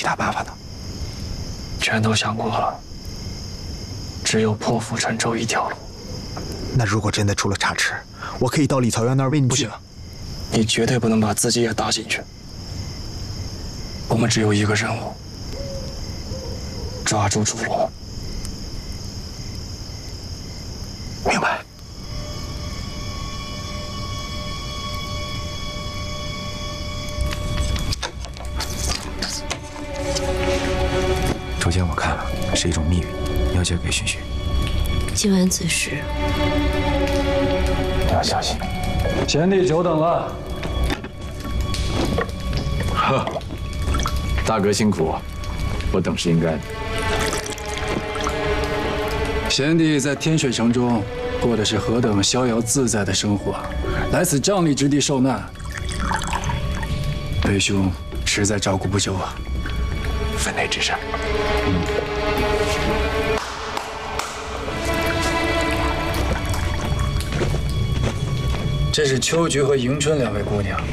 其他办法呢？ 全都想过了，只有破釜沉舟一条路。 那如果真的出了差池，我可以到李草原那儿为你。 不行，你绝对不能把自己也搭进去。我们只有一个任务：抓住朱龙。 明白。 竹简我看了，是一种密语，要交给荀彧。 今晚子时， 你要小心。 贤弟久等了。 呵，大哥辛苦，我等是应该的。 贤弟在天水城中过的是何等逍遥自在的生活，来此瘴疠之地受难，为兄实在照顾不周啊。 分内之事。 这是秋菊和迎春两位姑娘，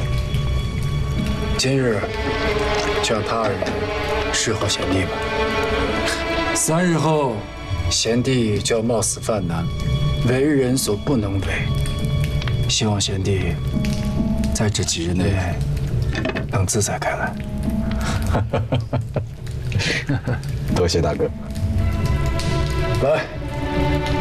今日就让她二人侍候贤弟吧。3日后，贤弟就要冒死犯难，为人所不能为。希望贤弟在这几日内能自在开来。 多谢大哥。 来。